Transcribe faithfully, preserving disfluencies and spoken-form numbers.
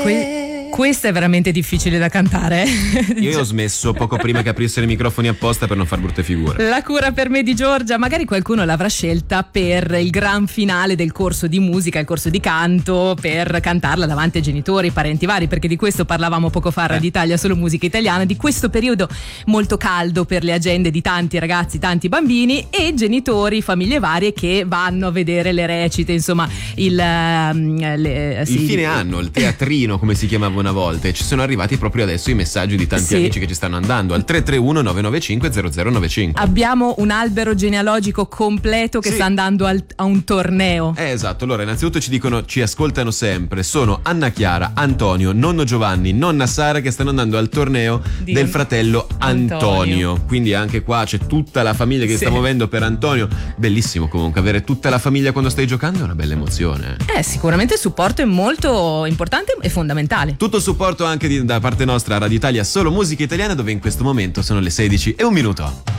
Que- questa è veramente difficile da cantare. Io ho smesso poco prima che aprissero i microfoni apposta per non far brutte figure. La cura per me di Giorgia, magari qualcuno l'avrà scelta per il gran finale del corso di musica, il corso di canto, per cantarla davanti ai genitori, parenti vari, perché di questo parlavamo poco fa a Radio Italia Solo Musica Italiana, di questo periodo molto caldo per le agende di tanti ragazzi, tanti bambini e genitori, famiglie varie che vanno a vedere le recite, insomma il, le, sì. il fine anno, il teatrino come si chiamava una volta, e ci sono arrivati proprio adesso i messaggi di tanti sì. amici che ci stanno andando al tre tre uno nove nove cinque zero zero nove cinque. Abbiamo un albero genealogico completo che sì. sta andando al, a un torneo. Eh, esatto, allora innanzitutto ci dicono, ci ascoltano sempre, sono Anna Chiara, Antonio, nonno Giovanni, nonna Sara che stanno andando al torneo di del fratello Antonio. Antonio. Quindi anche qua c'è tutta la famiglia che sì. sta muovendo per Antonio. Bellissimo comunque avere tutta la famiglia quando stai giocando, è una bella emozione. Eh, sicuramente il supporto è molto importante e fondamentale. Tutto il supporto anche di, da parte nostra a Radio Italia Solo Musica Italiana, dove in questo momento sono le sedici e un minuto.